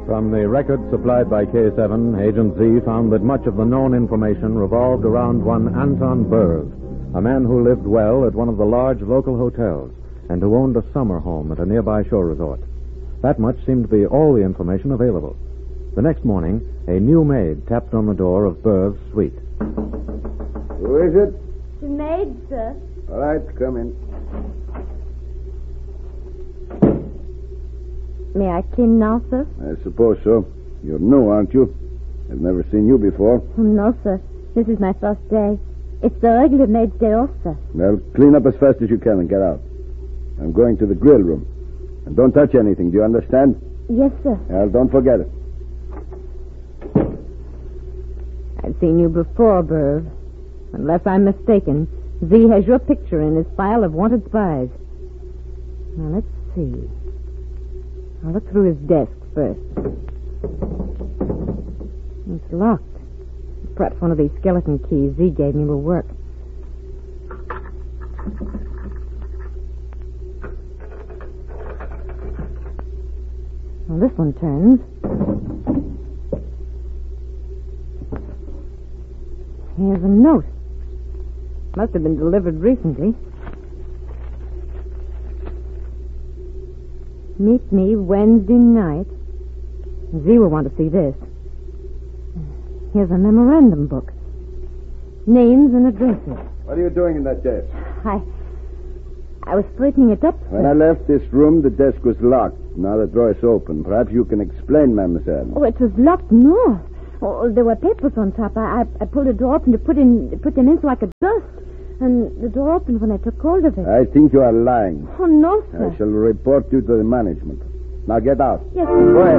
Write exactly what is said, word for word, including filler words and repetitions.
From the records supplied by K seven, Agent Z found that much of the known information revolved around one Anton Berv, a man who lived well at one of the large local hotels and who owned a summer home at a nearby shore resort. That much seemed to be all the information available. The next morning, a new maid tapped on the door of Berv's suite. Who is it? The maid, sir. All right, come in. May I clean now, sir? I suppose so. You're new, aren't you? I've never seen you before. Oh, no, sir. This is my first day. It's the regular maid's day off, sir. Well, clean up as fast as you can and get out. I'm going to the grill room. And don't touch anything, do you understand? Yes, sir. Well, don't forget it. I've seen you before, Berv. Unless I'm mistaken, Z has your picture in his file of wanted spies. Now, let's see. I'll look through his desk first. It's locked. Perhaps one of these skeleton keys Z gave me will work. Well, this one turns. Here's a note. Must have been delivered recently. Meet me Wednesday night. Z will want to see this. Here's a memorandum book. Names and addresses. What are you doing in that desk? I... I was straightening it up. When I left this room, the desk was locked. Now the drawer is open. Perhaps you can explain, mademoiselle. Oh, it was locked, no. Oh, there were papers on top. I, I, I pulled the door open to put in put them in so I could dust. And the door opened when I took hold of it. I think you are lying. Oh, no, sir. I shall report you to the management. Now get out. Yes, sir. Go ahead.